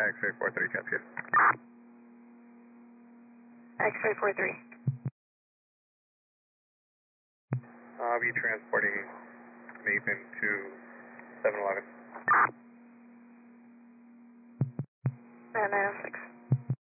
X-ray 43, copy it. X-ray 43. I'll be transporting Nathan to 7-Eleven. And 906.